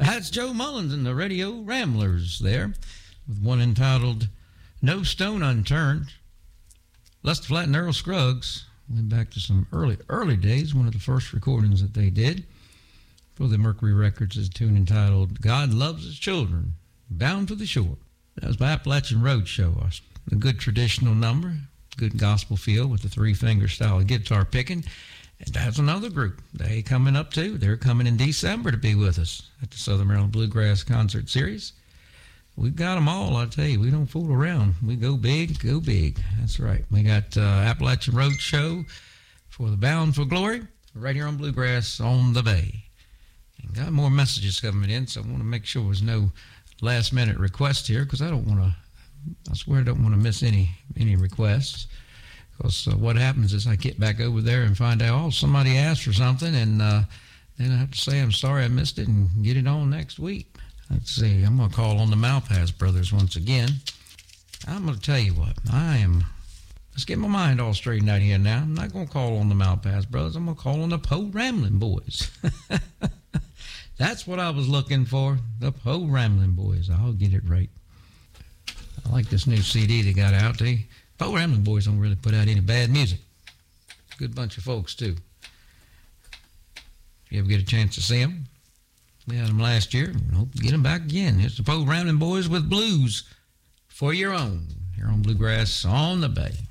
That's Joe Mullins and the Radio Ramblers there, with one entitled No Stone Unturned. Lester Flatt and Earl Scruggs went back to some early days, one of the first recordings that they did for the Mercury Records is a tune entitled God Loves His Children, Bound for the Shore. That was by Appalachian Roadshow, a good traditional number, good gospel feel with the three-finger style of guitar picking. And that's another group they coming up too. They're coming in December to be with us at the Southern Maryland Bluegrass Concert Series. We've got them all, I tell you. We don't fool around. We go big, go big. That's right. We got Appalachian Roadshow for the Bound for Glory right here on Bluegrass on the Bay. And got more messages coming in, so I want to make sure there's no last-minute request here because I swear I don't want to miss any requests. Because what happens is I get back over there and find out, somebody asked for something, and then I have to say I'm sorry I missed it and get it on next week. Let's see, I'm going to call on the Malpass brothers once again. I'm going to tell you what, let's get my mind all straightened out here now. I'm not going to call on the Malpass brothers, I'm going to call on the Poe Ramblin' Boys. That's what I was looking for, the Poe Ramblin' Boys. I'll get it right. I like this new CD they got out there. Poe Ramblin' Boys don't really put out any bad music. Good bunch of folks, too. If you ever get a chance to see them, we had them last year. We hope to get them back again. It's the Poe Ramblin' Boys with blues for your own here on Bluegrass on the Bay.